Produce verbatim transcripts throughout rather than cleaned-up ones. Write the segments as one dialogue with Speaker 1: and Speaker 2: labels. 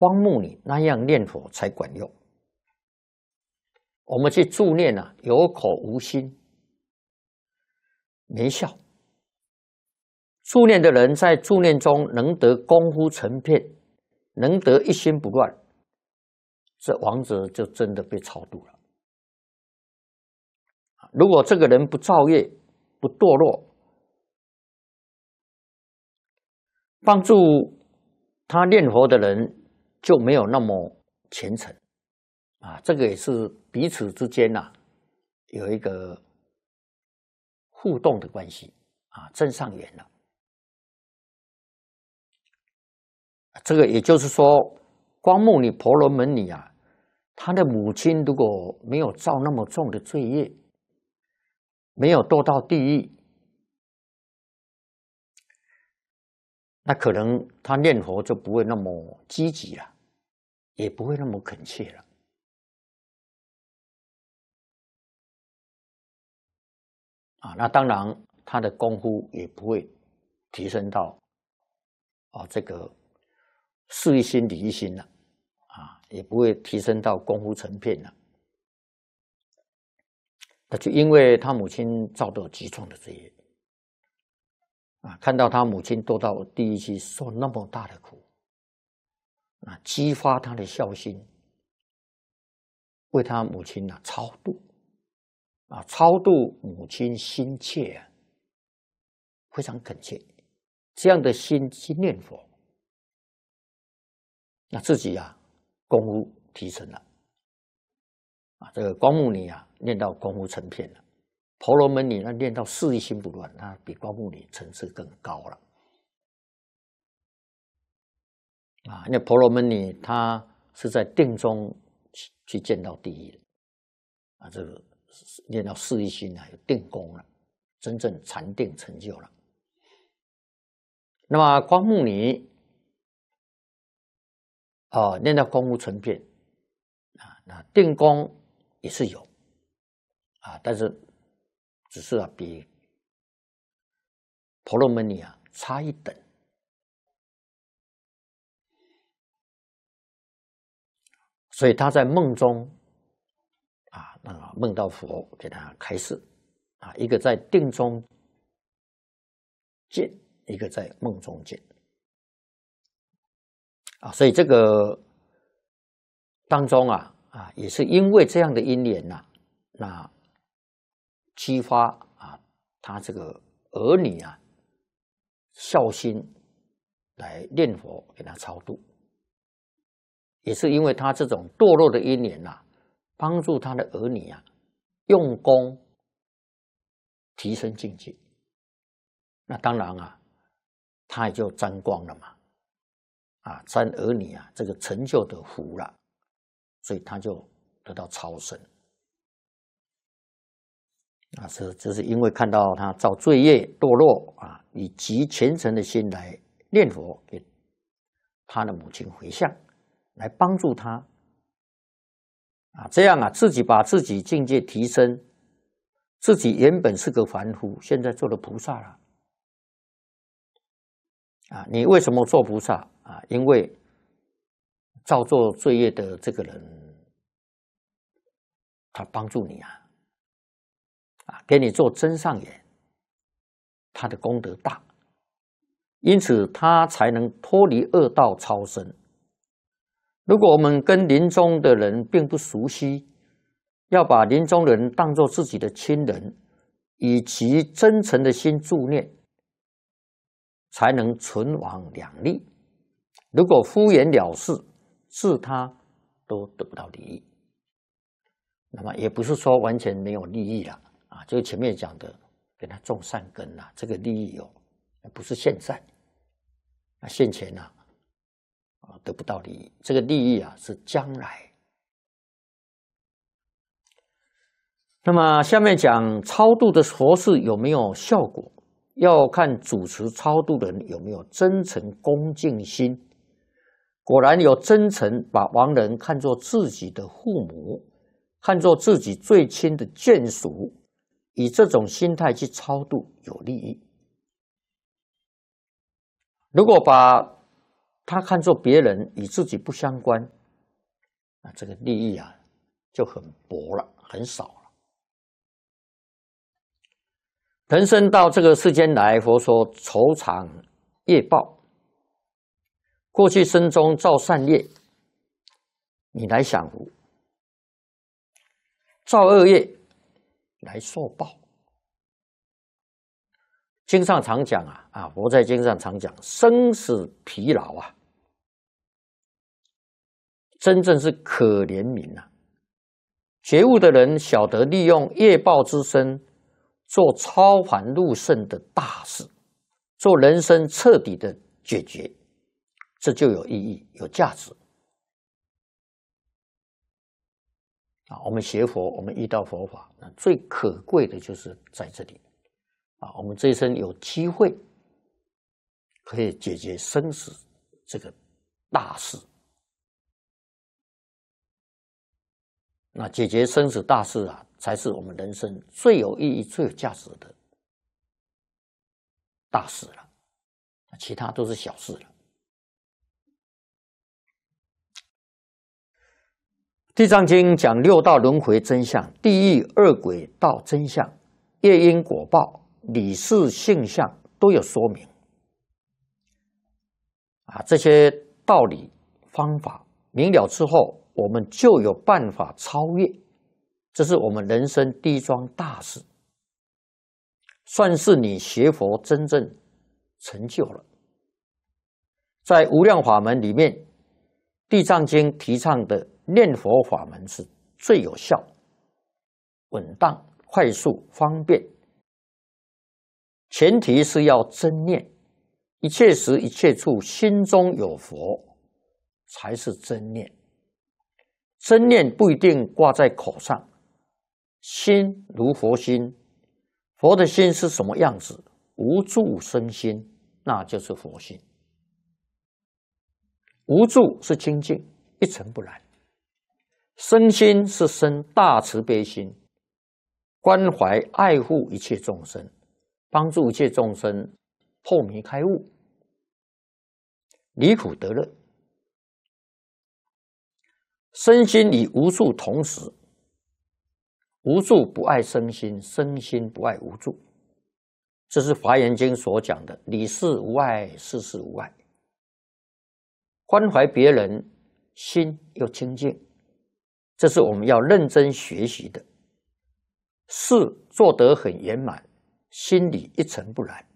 Speaker 1: 光目尼那样念佛才管用。我们去助念啊，有口无心，没效。助念的人在助念中能得功夫成片，能得一心不乱，这亡者就真的被超度了。如果这个人不造业，不堕落，帮助他念佛的人就没有那么虔诚啊。这个也是彼此之间呐、啊、有一个互动的关系啊，增上缘了。这个也就是说，光目尼婆罗门尼啊，他的母亲如果没有造那么重的罪业，没有堕到地狱，那可能他念佛就不会那么积极了，也不会那么恳切了。啊，那当然他的功夫也不会提升到哦这个事一心理一心了，啊，也不会提升到功夫成片了。那就因为他母亲造的极重的罪业，啊，看到他母亲堕到地狱去受那么大的苦，啊，激发他的孝心，为他母亲啊超度，啊，超度母亲心切啊，非常恳切，这样的心去念佛，那自己啊功夫提升了，啊，这个光目尼啊念到功夫成片了，婆罗门尼那念到事一心不乱，那比光目尼层次更高了。啊，因为婆罗门尼他是在定中去去见到第一的，啊，这个念到事一心啊，有定功了，真正禅定成就了。那么光目尼哦，念到功夫成片啊，那定功也是有啊，但是只是啊比婆罗门尼啊差一等。所以他在梦中啊，那个梦到佛给他开示啊，一个在定中见，一个在梦中见啊，所以这个当中啊啊，也是因为这样的因缘呐、啊，那激发啊他这个儿女啊孝心来念佛给他超度。也是因为他这种堕落的因缘呐，帮助他的儿女啊用功提升境界，那当然啊，他也就沾光了嘛，啊，沾儿女啊这个成就的福了，所以他就得到超生。啊，这这是因为看到他造罪业堕落啊，以极虔诚的心来念佛，给他的母亲回向。来帮助他啊，这样啊，自己把自己境界提升，自己原本是个凡夫，现在做了菩萨了啊。你为什么做菩萨啊？因为造作罪业的这个人，他帮助你啊，啊，给你做真上缘，他的功德大，因此他才能脱离恶道超生。如果我们跟临终的人并不熟悉，要把临终的人当作自己的亲人，以其真诚的心助念，才能存亡两利。如果敷衍了事，治他都得不到利益。那么也不是说完全没有利益了啊，就前面讲的，给他种善根啦，这个利益有，不是现在，那现前啊。啊，得不到利益，这个利益啊是将来。那么下面讲超度的佛事有没有效果，要看主持超度的人有没有真诚恭敬心。果然有真诚，把亡人看作自己的父母，看作自己最亲的眷属，以这种心态去超度有利益。如果把他看作别人与自己不相关，那这个利益啊就很薄了，很少了。人生到这个世间来，佛说酬偿业报。过去生中造善业，你来享福；造恶业来受报。经上常讲啊，啊，佛在经上常讲，生死疲劳啊，真正是可怜悯啊。觉悟的人晓得利用业报之身，做超凡入圣的大事，做人生彻底的解决，这就有意义、有价值。啊，我们学佛，我们遇到佛法，最可贵的就是在这里。啊，我们这一生有机会可以解决生死这个大事。那解决生死大事啊，才是我们人生最有意义、最有价值的大事了。其他都是小事了。地藏经讲六道轮回真相，地狱恶鬼道真相，业因果报、理事性相都有说明。啊，这些道理方法明了之后，我们就有办法超越，这是我们人生第一桩大事，算是你学佛真正成就了。在无量法门里面，地藏经提倡的念佛法门是最有效、稳当、快速、方便。前提是要真念，一切时一切处心中有佛，才是真念。真念不一定挂在口上，心如佛心，佛的心是什么样子？无住生心，那就是佛心。无住是清净，一尘不染；生心是生大慈悲心，关怀爱护一切众生，帮助一切众生破迷开悟，离苦得乐。身心与无住同时，无住不爱身心，身心不爱无住，这是《华严经》所讲的理事无碍，事事无碍。关怀别人，心又清净，这是我们要认真学习的。事做得很圆满，心里一尘不染。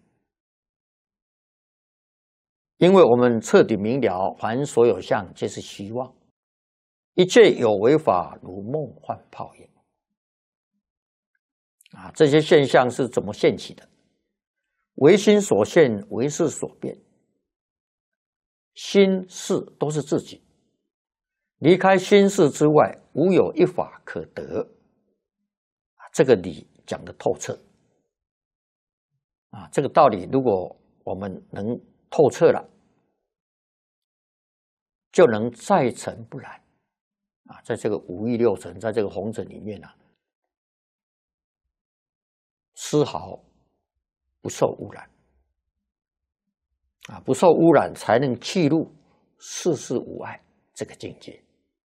Speaker 1: 因为我们彻底明了，凡所有相皆是虚妄，一切有为法如梦幻泡影。啊，这些现象是怎么现起的？唯心所现，唯识所变。心事都是自己，离开心事之外，无有一法可得。这个理讲得透彻。啊，这个道理如果我们能透彻了，就能在尘不染。啊，在这个五欲六尘，在这个红尘里面啊，丝毫不受污染。啊，不受污染，才能契入事事无碍这个境界。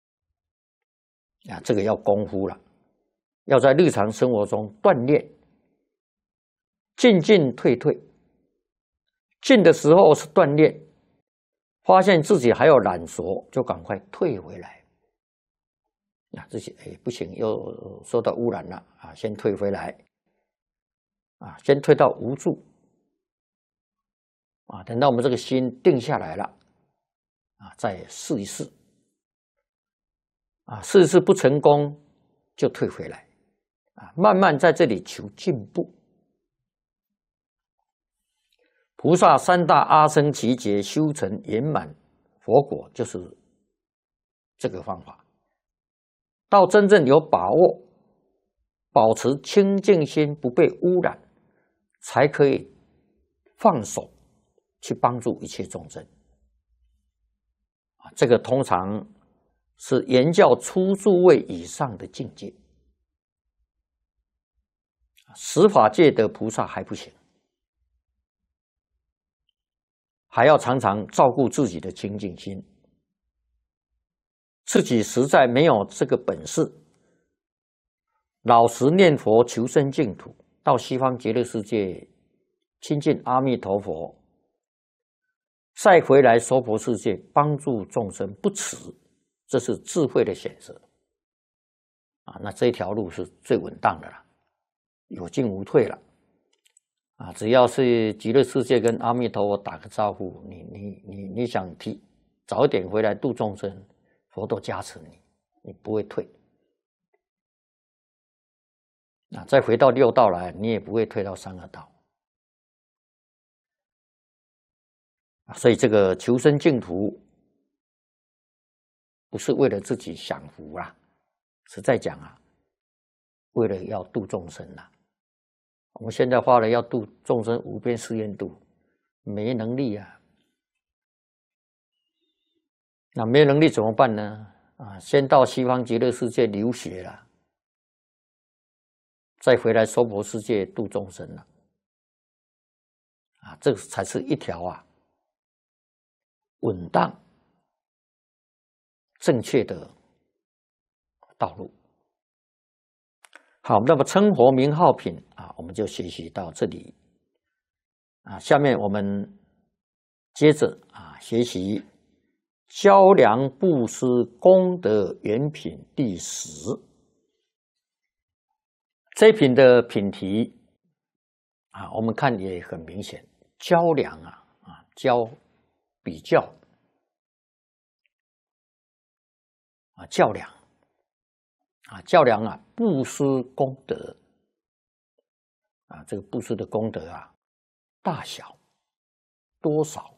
Speaker 1: 啊，这个要功夫了，要在日常生活中锻炼，进进退退。进的时候是锻炼，发现自己还有懒惰，就赶快退回来。啊，这些哎不行，又受到污染了啊，先退回来。啊，先退到无住。啊，等到我们这个心定下来了，啊，再试一试，啊，试一试不成功就退回来，啊，慢慢在这里求进步。菩萨三大阿僧祇劫修成圆满佛果，就是这个方法。到真正有把握，保持清净心不被污染，才可以放手。去帮助一切众生，这个通常是言教初住位以上的境界。十法界的菩萨还不行， 还要常常照顾自己的清净心。自己实在没有这个本事，老实念佛求生净土，到西方极乐世界亲近阿弥陀佛，再回来娑婆世界帮助众生不迟，这是智慧的选择啊！那这条路是最稳当的了，有进无退了啊！只要是极乐世界跟阿弥陀佛打个招呼，你你你你想提早一点回来度众生，佛都加持你，你不会退。啊，再回到六道来，你也不会退到三恶道。所以这个求生净土，不是为了自己享福啦，实在讲啊，为了要度众生啦。我们现在花了要度众生无边誓愿度，没能力啊。那没能力怎么办呢？啊，先到西方极乐世界留学了，再回来娑婆世界度众生了。啊，这个才是一条啊稳当、正确的道路。好，那么称佛名号品啊，我们就学习到这里啊。下面我们接着啊学习。较量布施功德原品第十，这一品的品题啊，我们看也很明显，较量啊啊，较比较啊，较量啊，较量啊，布施功德啊，这个布施的功德啊，大小多少。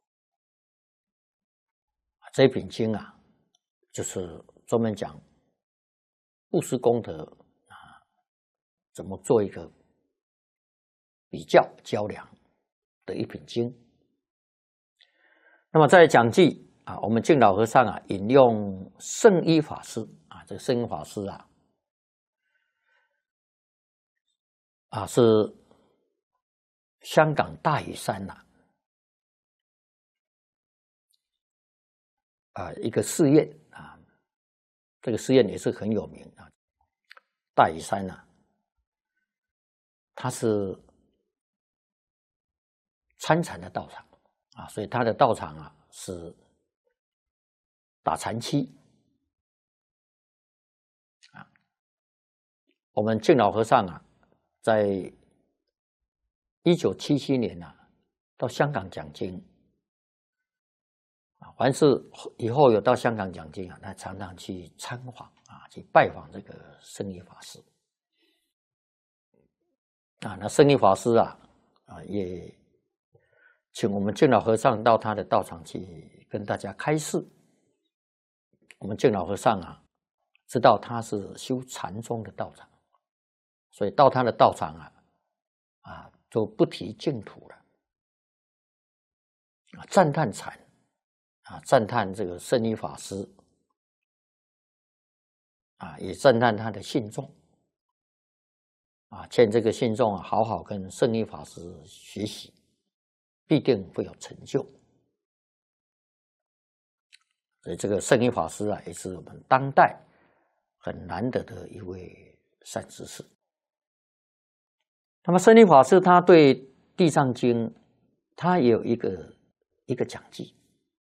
Speaker 1: 这一品经啊，就是专门讲布施功德啊，怎么做一个比较较量的一品经。那么在讲记啊，我们净老和尚啊引用圣依法师啊，这个圣依法师啊，啊是香港大屿山呐、啊。啊，一个寺院啊，这个寺院也是很有名啊。大屿山啊，它是参禅的道场啊，所以它的道场啊是打禅七啊。我们净老和尚啊，在一九七七年啊，到香港讲经。凡是以后有到香港讲经啊，他常常去参访啊，去拜访这个圣依法师啊。那圣依法师啊，啊也请我们净老和尚到他的道场去跟大家开示。我们净老和尚啊，知道他是修禅宗的道场，所以到他的道场啊，啊就不提净土了，啊赞叹禅。啊，赞叹这个圣依法师，啊，也赞叹他的信众，啊，劝这个信众啊，好好跟圣依法师学习，必定会有成就。所以这个圣依法师啊，也是我们当代很难得的一位善知识。那么圣依法师他对《地藏经》，他也有一个一个讲记。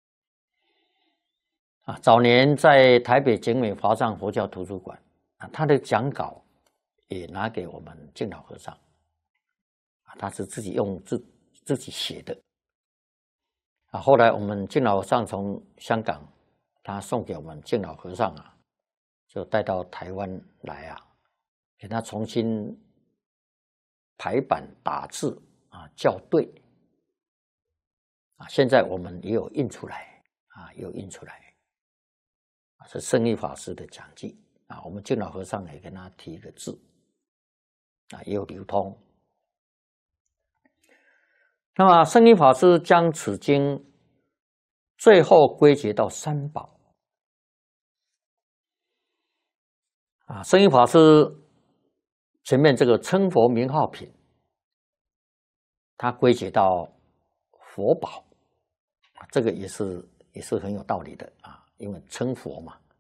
Speaker 1: 啊，早年在台北景美华藏佛教图书馆啊，他的讲稿也拿给我们净老和尚啊，他是自己用自自己写的啊。后来我们净老和尚从香港，他送给我们净老和尚啊，就带到台湾来啊，给他重新排版打字啊，校对啊。现在我们也有印出来啊，也有印出来。是圣依法师的讲记啊，我们净老和尚也跟他提一个字啊，也有流通。那么圣依法师将此经最后归结到三宝啊，圣依法师前面这个称佛名号品，他归结到佛宝这个也是也是很有道理的啊，因为称佛嘛。